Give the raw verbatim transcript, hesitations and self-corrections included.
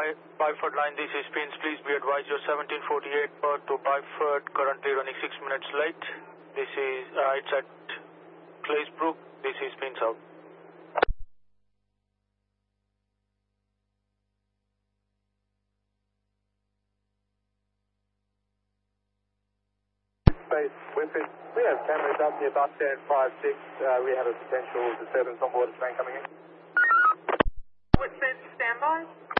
By Byford line, this is Pins. Please be advised your seventeen forty-eight per to Byford, currently running six minutes late. This is, uh, it's at Claysbrook. This is Pins out. Space, Wimpy. We have cameras up near bus stand five six. Uh, we have a potential disturbance on board the train coming in. With standby?